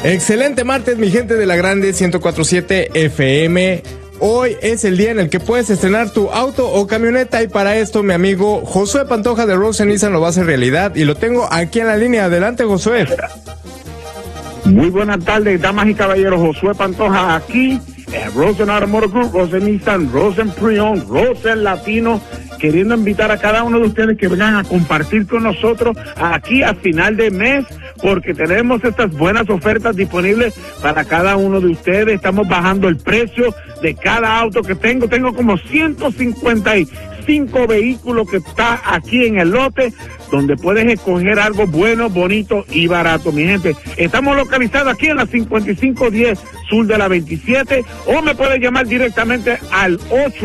Excelente martes, mi gente de la Grande 104.7 FM. Hoy es el día en el que puedes estrenar tu auto o camioneta y para esto mi amigo Josué Pantoja de Rosen Nissan lo va a hacer realidad y lo tengo aquí en la línea. Adelante, Josué. Muy buenas tardes, damas y caballeros. Josué Pantoja aquí, Rosen Automotive Group, Rosen Nissan, Rosen Pre-Owned, Rosen Latino, queriendo invitar a cada uno de ustedes que vengan a compartir con nosotros aquí a final de mes, porque tenemos estas buenas ofertas disponibles para cada uno de ustedes. Estamos bajando el precio de cada auto que tengo. Tengo como 155 vehículos que está aquí en el lote, donde puedes escoger algo bueno, bonito y barato, mi gente. Estamos localizados aquí en la 5510 sur de la 27, o me puedes llamar directamente al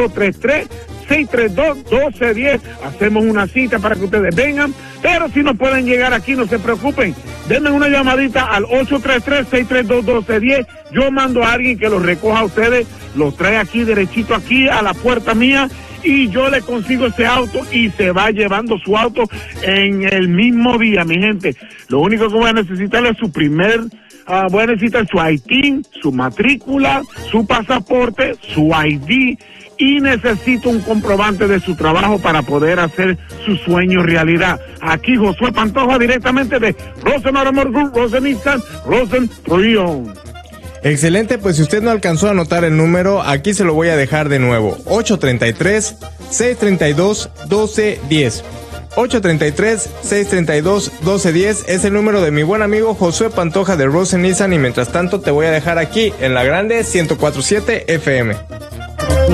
833-632-1210. Hacemos una cita para que ustedes vengan, pero si no pueden llegar aquí, no se preocupen. Denme una llamadita al 833-632-1210. Yo mando a alguien que los recoja a ustedes, los trae aquí, derechito aquí a la puerta mía, y yo le consigo ese auto y se va llevando su auto en el mismo día, mi gente. Lo único que voy a necesitar es su voy a necesitar su ITIN, su matrícula, su pasaporte, su ID, y necesito un comprobante de su trabajo para poder hacer su sueño realidad. Aquí Josué Pantoja, directamente de Rosen Automotive Group, Rosen Nissan, Rosen Pre-Owned. Excelente, pues si usted no alcanzó a anotar el número, aquí se lo voy a dejar de nuevo. 833-632-1210. 833-632-1210 es el número de mi buen amigo Josué Pantoja de Rosen Nissan, y mientras tanto te voy a dejar aquí en la Grande 104.7 FM.